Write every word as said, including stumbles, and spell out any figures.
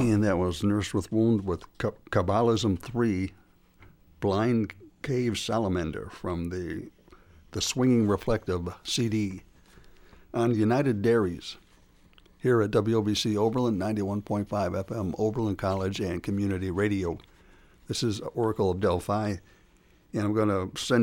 And that was Nurse with Wound with Kabbalism three, Blind Cave Salamander from the the Swinging Reflective C D. On United Dairies, here at W O B C Oberlin, ninety-one point five F M, Oberlin College and Community Radio. This is Oracle of Delphi, and I'm going to send